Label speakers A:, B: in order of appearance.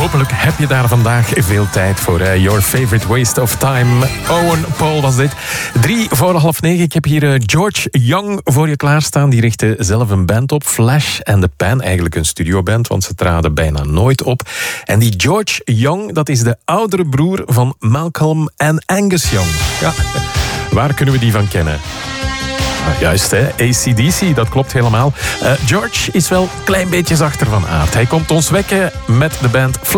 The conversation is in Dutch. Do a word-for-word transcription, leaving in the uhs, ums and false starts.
A: Hopelijk heb je daar vandaag veel tijd voor. Hè? Your favorite waste of time. Owen Paul was dit. Drie voor half negen. Ik heb hier uh, George Young voor je klaarstaan. Die richtte zelf een band op. Flash and the Pan. Eigenlijk een studioband, want ze traden bijna nooit op. En die George Young, dat is de oudere broer van Malcolm en Angus Young. Ja, waar kunnen we die van kennen? Nou, juist, hè? A C D C, dat klopt helemaal. Uh, George is wel een klein beetje zachter van aard. Hij komt ons wekken met de band Flash.